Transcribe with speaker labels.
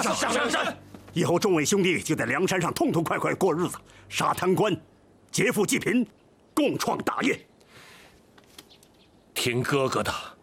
Speaker 1: 上！
Speaker 2: 以后众位兄弟就在梁山上痛痛快快过日子，杀贪官，劫富济贫，共创大业。
Speaker 1: 听哥哥的。